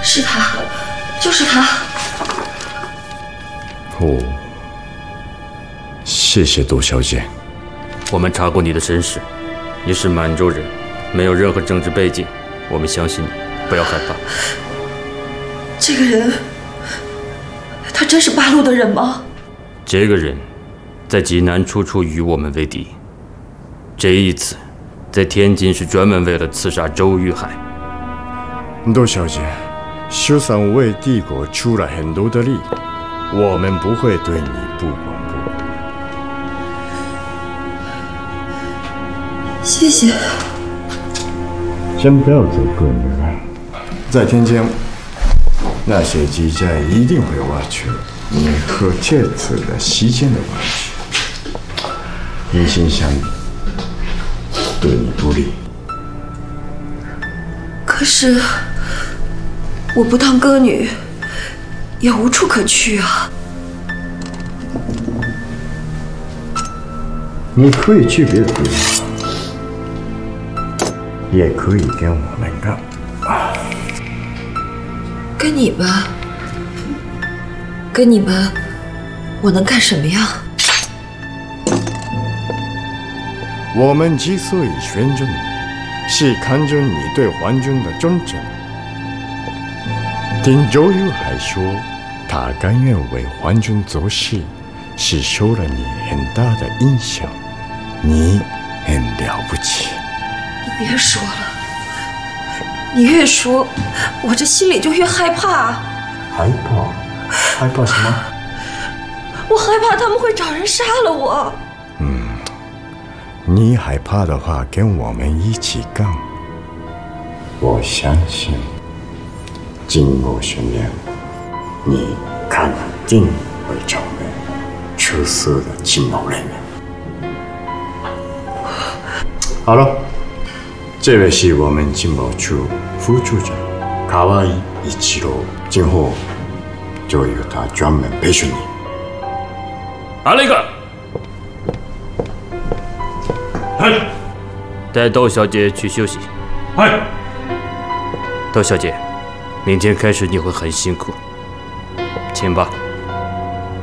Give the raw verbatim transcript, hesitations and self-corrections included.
是他，就是他。 哦，谢谢窦小姐。 我们查过你的身世，你是满洲人，没有任何政治背景，我们相信你，不要害怕。 这个人，他真是八路的人吗？ 这个人，在济南处处与我们为敌，这一次，在天津是专门为了刺杀周玉海。 窦小姐，世上为帝国出了很多的力，我们不会对你不管不顾。 谢谢。 先不要走，哥女儿，在天津，那些记者一定会挖出你和这次的事件的关系，一心想对你不利。 可是我不当歌女，也无处可去啊。 你可以去别的地方，也可以跟我们干。啊， 跟你们，跟你们，我能干什么呀？ 我们之所以选中你，是看中你对皇军的忠诚。听周玉海说，他甘愿为皇军做事，是受了你很大的影响。你很了不起。 你别说了，你越说，我这心里就越害怕。 害怕？害怕什么？ 我害怕他们会找人杀了我。 嗯，你害怕的话，跟我们一起干。我相信，经过训练，你肯定会成为出色的情报人员。好了，这位是我们情报处副处长川井一郎，今后就由他专门培训你。 来了一个， 嗨， 带窦小姐去休息。 嗨， 窦小姐，明天开始你会很辛苦，请吧。